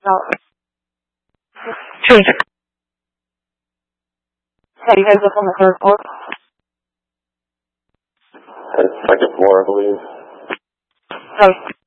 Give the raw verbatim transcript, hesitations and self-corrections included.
No. Change. Yeah, you guys up on the third floor? Second floor, I believe. No.